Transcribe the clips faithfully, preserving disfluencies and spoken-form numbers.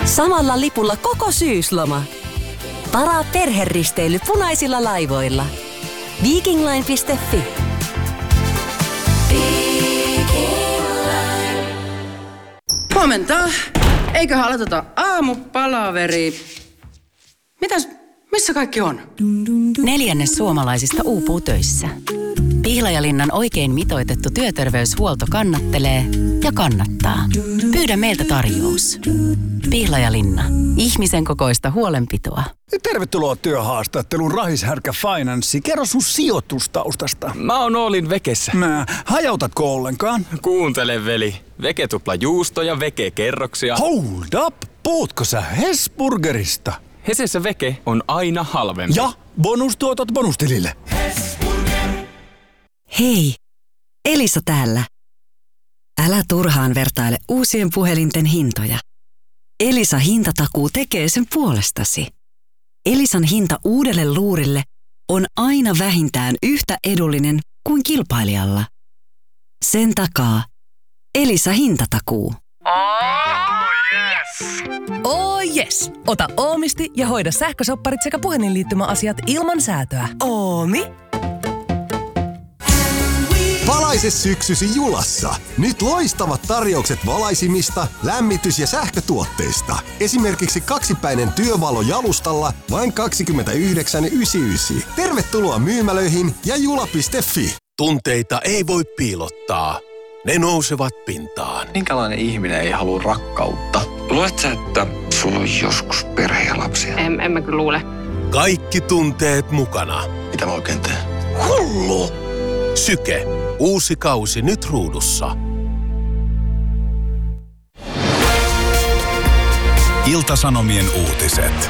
Samalla lipulla koko syysloma. Varaa perheristeily punaisilla laivoilla. Viking Line piste fi. Huomenta. Eiköhän aloiteta aamupalaveri. Mitäs, missä kaikki on? Neljännes suomalaisista uupuu töissä. Pihlajalinnan oikein mitoitettu työterveyshuolto kannattelee ja kannattaa. Pyydä meiltä tarjous. Pihlajalinna. Ihmisen kokoista huolenpitoa. Tervetuloa työhaastatteluun Rahishärkä Finanssi. Kerro sun sijoitustaustasta. Mä oon Oolin Vekessä. Mä, hajautatko ollenkaan? Kuuntele veli. Veke tupla juusto ja Veke kerroksia. Hold up! Puhutko sä Hesburgerista? Hesessä Veke on aina halvempi. Ja bonustuotot bonustilille. Hei, Elisa täällä. Älä turhaan vertaile uusien puhelinten hintoja. Elisa hintatakuu tekee sen puolestasi. Elisan hinta uudelle luurille on aina vähintään yhtä edullinen kuin kilpailijalla. Sen takaa Elisa hintatakuu. Oh yes! Oh yes! Ota Oomisti ja hoida sähkösopparit sekä puhelinliittymäasiat ilman säätöä. Oomi. Valaise syksysi Julassa. Nyt loistavat tarjoukset valaisimista, lämmitys- ja sähkötuotteista. Esimerkiksi kaksipäinen työvalo jalustalla vain kaksikymmentäyhdeksän yhdeksänkymmentäyhdeksän. Tervetuloa myymälöihin ja jula piste fi. Tunteita ei voi piilottaa. Ne nousevat pintaan. Minkälainen ihminen ei halua rakkautta? Luuletko sä, että sulla on joskus perhe ja lapsia? En, en mä kyllä luule. Kaikki tunteet mukana. Mitä mä oikein teen? Hullu! Syke. Uusi kausi nyt ruudussa. Ilta-Sanomien uutiset.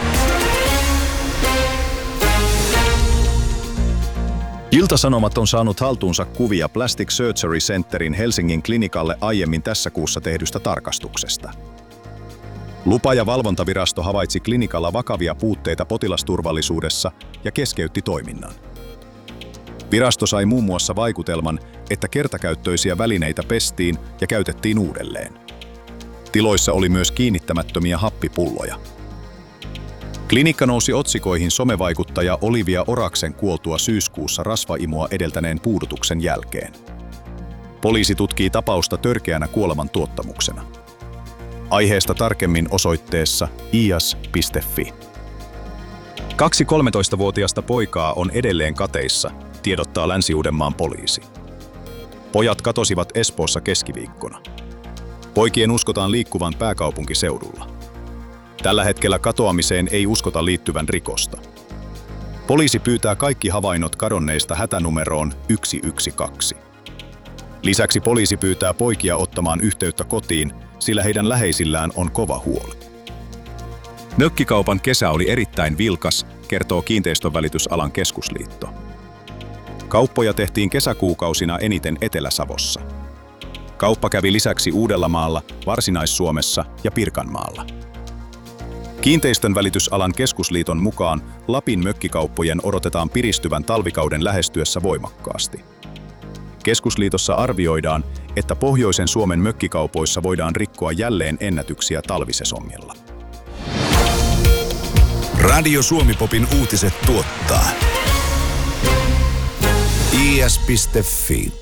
Ilta-Sanomat on saanut haltuunsa kuvia Plastic Surgery Centerin Helsingin klinikalle aiemmin tässä kuussa tehdystä tarkastuksesta. Lupa- ja valvontavirasto havaitsi klinikalla vakavia puutteita potilasturvallisuudessa ja keskeytti toiminnan. Virasto sai muun muassa vaikutelman, että kertakäyttöisiä välineitä pestiin ja käytettiin uudelleen. Tiloissa oli myös kiinnittämättömiä happipulloja. Klinikka nousi otsikoihin somevaikuttaja Olivia Oraksen kuoltua syyskuussa rasvaimua edeltäneen puudutuksen jälkeen. Poliisi tutkii tapausta törkeänä kuoleman tuottamuksena. Aiheesta tarkemmin osoitteessa i a s piste fi. Kaksi kolmetoistavuotiasta poikaa on edelleen kateissa, tiedottaa Länsi-Uudenmaan poliisi. Pojat katosivat Espoossa keskiviikkona. Poikien uskotaan liikkuvan pääkaupunkiseudulla. Tällä hetkellä katoamiseen ei uskota liittyvän rikosta. Poliisi pyytää kaikki havainnot kadonneista hätänumeroon yksi yksi kaksi. Lisäksi poliisi pyytää poikia ottamaan yhteyttä kotiin, sillä heidän läheisillään on kova huoli. Mökkikaupan kesä oli erittäin vilkas, kertoo Kiinteistönvälitysalan keskusliitto. Kauppoja tehtiin kesäkuukausina eniten Etelä-Savossa. Kauppa kävi lisäksi Uudellamaalla, Varsinais-Suomessa ja Pirkanmaalla. Kiinteistönvälitysalan keskusliiton mukaan Lapin mökkikauppojen odotetaan piristyvän talvikauden lähestyessä voimakkaasti. Keskusliitossa arvioidaan, että pohjoisen Suomen mökkikaupoissa voidaan rikkoa jälleen ennätyksiä talvisesongilla. Radio Suomi-popin uutiset tuottaa i a s piste fi.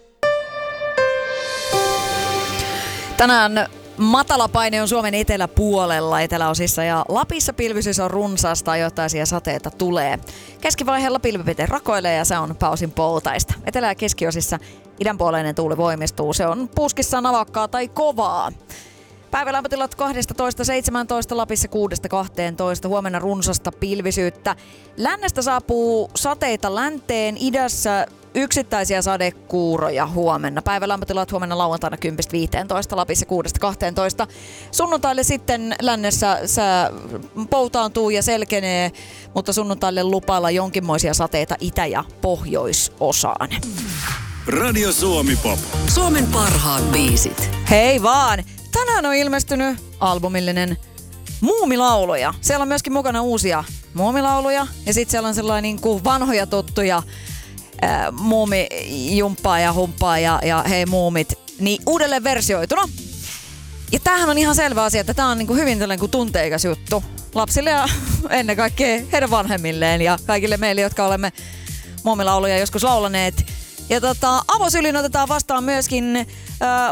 Tänään matalapaine on Suomen eteläpuolella, eteläosissa ja Lapissa pilvisyys on runsaasta, ajoittaisia sateita tulee. Keskivaiheella pilvipite rakoilee ja se on pääosin poutaista. Etelä- ja keskiosissa idänpuoleinen tuuli voimistuu, se on puskissa navakkaa tai kovaa. Päivälämpötilat kaksitoista seitsemäntoista, Lapissa kuudesta kahteentoista, huomenna runsasta pilvisyyttä. Lännestä saapuu sateita länteen, idässä yksittäisiä sadekuuroja huomenna. Päivälämpötilat huomenna lauantaina kymmenestä viiteentoista, Lapissa kuudesta kahteentoista. Sunnuntaille sitten lännessä sää poutaantuu ja selkenee, mutta sunnuntaille lupailla jonkinmoisia sateita itä- ja pohjoisosaan. Radio Suomi-pop. Suomen parhaat biisit. Hei vaan! Tänään on ilmestynyt albumillinen Muumilauluja. Siellä on myöskin mukana uusia muumilauluja ja sitten siellä on sellainen niin kuin vanhoja tuttuja ää, muumijumppaa ja humppaa ja, ja hei muumit, niin uudelleen versioituna. Ja tämähän on ihan selvä asia, että tämä on niinku hyvin tällainen kuin tunteikas juttu lapsille ja ennen kaikkea heidän vanhemmilleen ja kaikille meille, jotka olemme muomilauluja joskus laulaneet. Ja tota, avosylin otetaan vastaan myöskin äh,